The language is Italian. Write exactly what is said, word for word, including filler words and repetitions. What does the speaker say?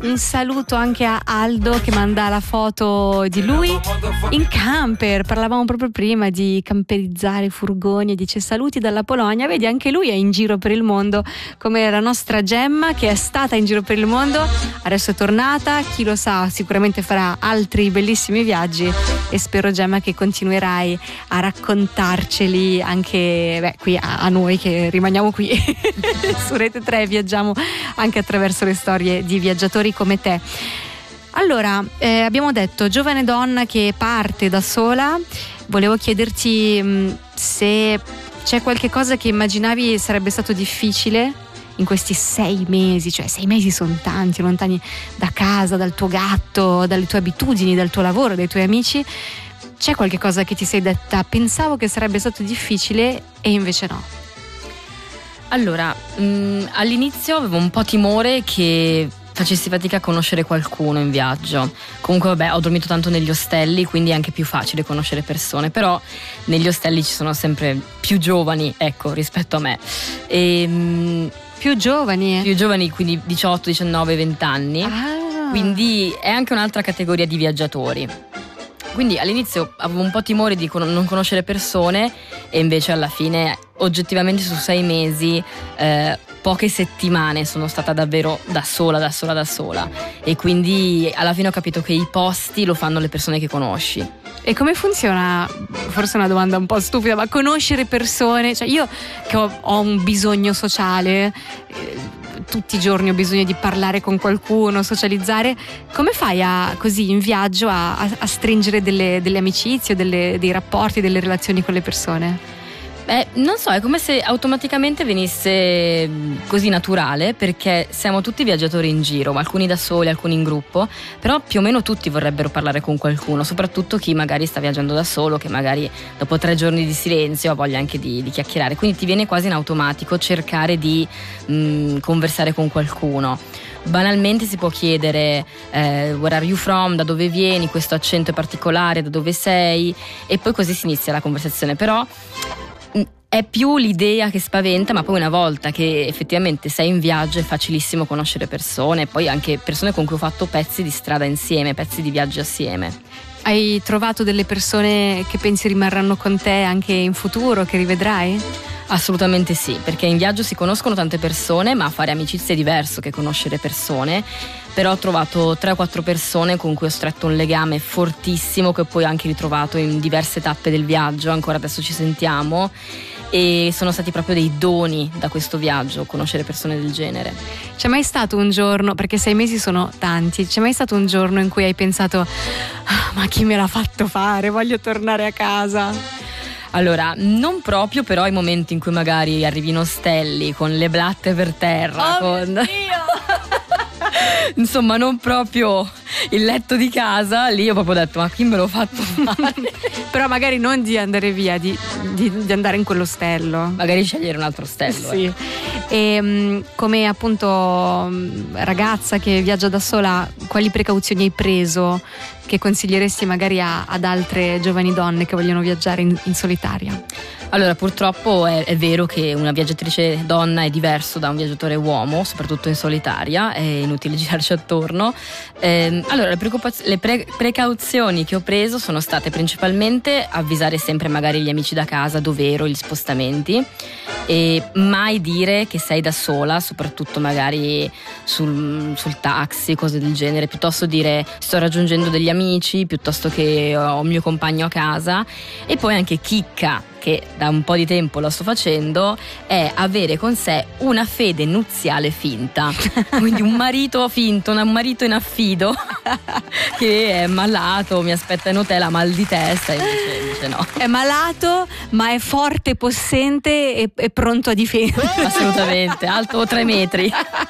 un saluto anche a Aldo che manda la foto di lui in camper. Parlavamo proprio prima di camperizzare furgoni e dice saluti dalla Polonia. Vedi, anche lui è in giro per il mondo, come la nostra Gemma che è stata in giro per il mondo, adesso è tornata, chi lo sa, sicuramente farà altri bellissimi viaggi e spero, Gemma, che continuerai a raccontarceli anche beh, qui a, a noi che rimaniamo qui su Rete tre e viaggiamo anche attraverso le storie di viaggiatori come te. Allora, eh, abbiamo detto giovane donna che parte da sola. Volevo chiederti mh, se c'è qualche cosa che immaginavi sarebbe stato difficile in questi sei mesi, cioè sei mesi sono tanti, lontani da casa, dal tuo gatto, dalle tue abitudini, dal tuo lavoro, dai tuoi amici. C'è qualche cosa che ti sei detta pensavo che sarebbe stato difficile e invece no? Allora, mh, all'inizio avevo un po' timore che facessi fatica a conoscere qualcuno in viaggio. Comunque vabbè, ho dormito tanto negli ostelli, quindi è anche più facile conoscere persone, però negli ostelli ci sono sempre più giovani, ecco, rispetto a me. E, mh, più giovani? Più giovani, quindi diciotto, diciannove, venti anni. Ah. Quindi è anche un'altra categoria di viaggiatori. Quindi all'inizio avevo un po' timore di con- non conoscere persone e invece alla fine oggettivamente su sei mesi eh, poche settimane sono stata davvero da sola, da sola, da sola e quindi alla fine ho capito che i posti lo fanno le persone che conosci. E come funziona? Forse è una domanda un po' stupida, ma conoscere persone, cioè io che ho, ho un bisogno sociale, eh, tutti i giorni ho bisogno di parlare con qualcuno, socializzare, come fai a, così in viaggio a, a, a stringere delle, delle amicizie, delle, dei rapporti, delle relazioni con le persone? Beh, non so, è come se automaticamente venisse così naturale, perché siamo tutti viaggiatori in giro, alcuni da soli, alcuni in gruppo, però più o meno tutti vorrebbero parlare con qualcuno, soprattutto chi magari sta viaggiando da solo, che magari dopo tre giorni di silenzio ha voglia anche di, di chiacchierare, quindi ti viene quasi in automatico cercare di mh, conversare con qualcuno. Banalmente si può chiedere eh, where are you from, da dove vieni, questo accento è particolare, da dove sei, e poi così si inizia la conversazione, però è più l'idea che spaventa, ma poi una volta che effettivamente sei in viaggio è facilissimo conoscere persone, poi anche persone con cui ho fatto pezzi di strada insieme, pezzi di viaggio assieme. Hai trovato delle persone che pensi rimarranno con te anche in futuro, che rivedrai? Assolutamente sì, perché in viaggio si conoscono tante persone, ma fare amicizie è diverso che conoscere persone. Però ho trovato tre o quattro persone con cui ho stretto un legame fortissimo, che poi ho anche ritrovato in diverse tappe del viaggio, ancora adesso ci sentiamo, e sono stati proprio dei doni da questo viaggio, conoscere persone del genere. C'è mai stato un giorno, perché sei mesi sono tanti, c'è mai stato un giorno in cui hai pensato ah, ma chi me l'ha fatto fare, voglio tornare a casa? Allora, non proprio, però i momenti in cui magari arrivi in ostelli con le blatte per terra, oh con... mio Dio! Insomma, non proprio il letto di casa, lì ho proprio detto ma chi me l'ho fatto fare? Però magari non di andare via, di, di, di andare in quell'ostello, magari scegliere un altro ostello. Sì. Eh. E come appunto ragazza che viaggia da sola, quali precauzioni hai preso che consiglieresti magari a, ad altre giovani donne che vogliono viaggiare in, in solitaria? Allora, purtroppo è, è vero che una viaggiatrice donna è diverso da un viaggiatore uomo, soprattutto in solitaria, è inutile girarci attorno. Eh, allora, le, preoccupaz- le pre- precauzioni che ho preso sono state principalmente avvisare sempre magari gli amici da casa dove ero, gli spostamenti, e mai dire che sei da sola, soprattutto magari sul, sul taxi, cose del genere, piuttosto dire sto raggiungendo degli amici, piuttosto che ho il mio compagno a casa. E poi anche chicca, che da un po' di tempo lo sto facendo, è avere con sé una fede nuziale finta, quindi un marito finto, un marito in affido che è malato, mi aspetta in hotel, ha mal di testa, e invece, invece no. È malato, ma è forte, possente e, e pronto a difendere. Assolutamente, alto tre metri.